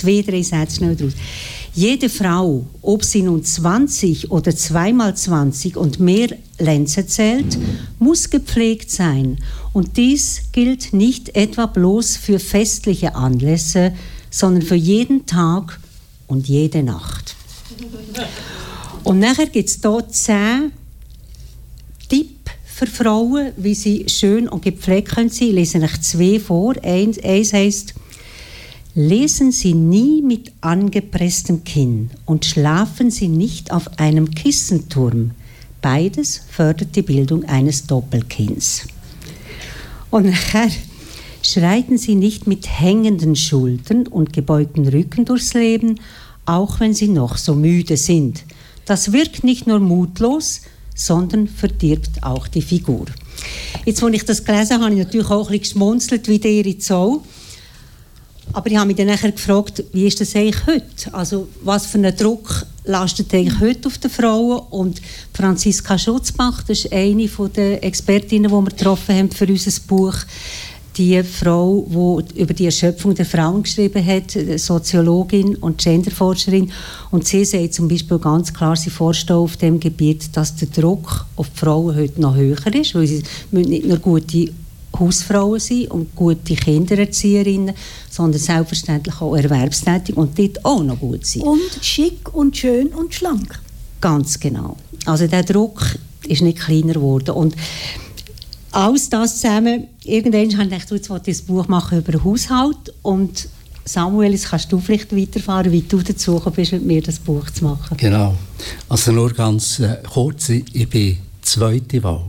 2-3 Sätze schnell draus. Jede Frau, ob sie nun 20 oder 2x20 und mehr Lenzen zählt, muss gepflegt sein. Und dies gilt nicht etwa bloß für festliche Anlässe, sondern für jeden Tag und jede Nacht. Und nachher gibt es hier 10 Tipps für Frauen, wie sie schön und gepflegt können sein. Ich lese euch 2 vor. Eins heisst: Lesen Sie nie mit angepresstem Kinn und schlafen Sie nicht auf einem Kissenturm. Beides fördert die Bildung eines Doppelkinns. Und nachher: Schreiten Sie nicht mit hängenden Schultern und gebeugten Rücken durchs Leben, auch wenn Sie noch so müde sind. Das wirkt nicht nur mutlos, sondern verdirbt auch die Figur. Jetzt, als ich das gelesen habe, habe ich natürlich auch ein bisschen geschmunzelt, wie der jetzt auch. Aber ich habe mich dann nachher gefragt, wie ist das eigentlich heute? Also, was für einen Druck lastet eigentlich heute auf den Frauen? Und Franziska Schutzbach, das ist eine der Expertinnen, die wir getroffen haben für unser Buch. Die Frau, die über die Erschöpfung der Frauen geschrieben hat, Soziologin und Genderforscherin. Und sie sagt zum Beispiel ganz klar, sie forscht auf dem Gebiet, dass der Druck auf die Frauen heute noch höher ist, weil sie müssen nicht nur gute Hausfrauen sein und gute Kindererzieherinnen, sondern selbstverständlich auch erwerbstätig und dort auch noch gut sein. Und schick und schön und schlank. Ganz genau. Also der Druck ist nicht kleiner geworden. Und alles das zusammen, irgendwann habe ich gedacht, jetzt wollte ich ein Buch machen über den Haushalt. Und Samuel, jetzt kannst du vielleicht weiterfahren, wie du dazu gekommen bist, mit mir das Buch zu machen. Genau. Also nur ganz kurz, ich bin zweite Wahl.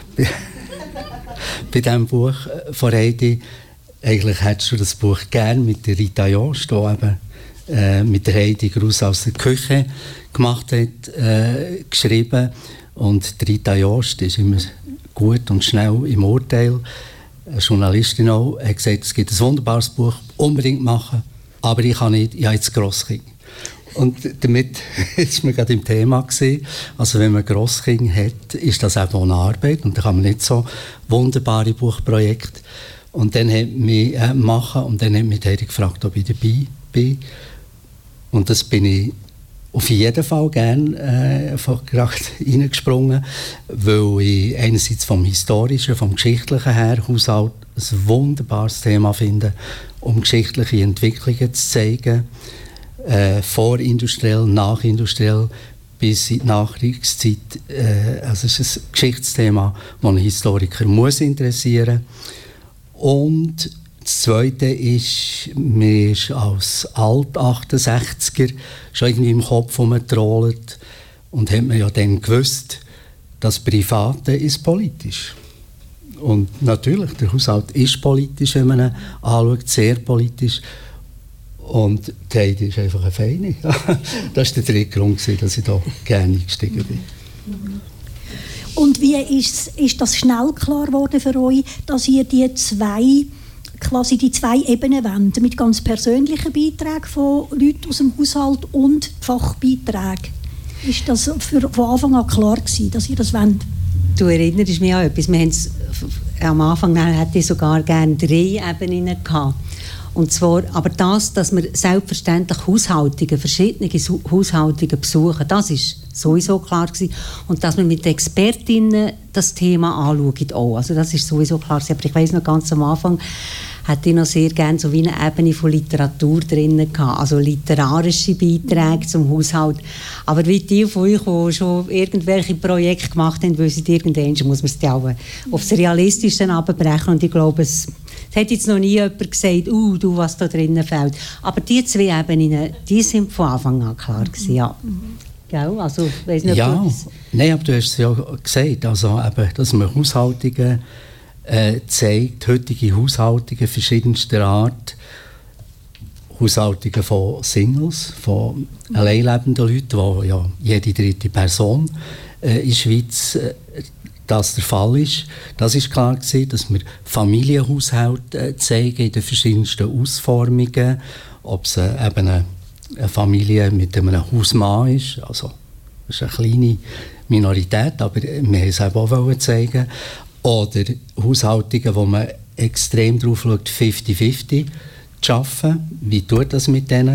Bei diesem Buch von Heidi, eigentlich hättest du das Buch gerne mit der Rita Jost, die eben mit der Heidi Gruß aus der Küche gemacht hat, geschrieben. Und die Rita Jost ist immer gut und schnell im Urteil. Eine Journalistin auch, hat gesagt, es gibt ein wunderbares Buch, unbedingt machen, aber ich habe jetzt Grosskind. Und damit ist man gerade im Thema gewesen. Also wenn man Grosskind hat, ist das eben auch eine Arbeit und da kann man nicht so wunderbare Buchprojekte. Und dann hat mich machen und dann hat mich Heidi gefragt, ob ich dabei bin. Und das bin ich auf jeden Fall gerne gerade reingesprungen, weil ich einerseits vom Historischen, vom Geschichtlichen her Haushalt ein wunderbares Thema finde, um geschichtliche Entwicklungen zu zeigen, vorindustriell, nachindustriell bis in die Nachkriegszeit. Also es ist ein Geschichtsthema, das einen Historiker muss interessieren. Und das Zweite ist, mir ist als Alt-68er schon irgendwie im Kopf rumgetrollt und hat man ja dann gewusst, das Private ist politisch. Und natürlich, der Haushalt ist politisch, wenn man ihn anschaut, sehr politisch. Und die Heidi ist einfach eine Feine. Das war der dritte Grund, dass ich da gerne eingestiegen bin. Und wie ist das schnell klar geworden für euch, dass ihr die zwei Ebenen wollt, mit ganz persönlichen Beiträgen von Leuten aus dem Haushalt und Fachbeiträgen? Ist das von Anfang an klar gewesen, dass ihr das wollt? Du erinnerst mich an etwas. Wir haben am Anfang hätte ich sogar gerne 3 Ebenen gehabt. Und zwar, aber das, dass wir selbstverständlich verschiedene Haushaltungen besuchen, das ist sowieso klar gewesen. Und dass wir mit den Expertinnen das Thema anschauen auch. Also das ist sowieso klar gewesen. Aber ich weiss noch, ganz am Anfang hätte ich noch sehr gerne so wie eine Ebene von Literatur drin gehabt. Also literarische Beiträge zum Haushalt. Aber wie die von euch, die schon irgendwelche Projekte gemacht haben, wissen, irgendwann muss man es ja auch aufs Realistische abbrechen. Und ich glaube, es hat jetzt noch nie jemand gesagt, du, was da drinnen fehlt. Aber die 2 Ebenen, die sind von Anfang an klar gewesen, ja. Gell? Also, weiss nicht, ja, nein, aber du hast es ja gesagt, also eben, dass man Haushaltungen zeigt, heutige Haushaltungen verschiedenster Art, Haushaltungen von Singles, von alleinlebenden Leuten, die ja jede 3. Person in der Schweiz das der Fall ist. Das ist klar gewesen, dass wir Familienhaushalte zeigen in den verschiedensten Ausformungen, ob es eben eine Familie mit einem Hausmann ist, also das ist eine kleine Minorität, aber wir haben es eben auch zeigen, oder Haushaltungen, wo man extrem darauf schaut, 50-50 zu arbeiten. Wie tut das mit denen?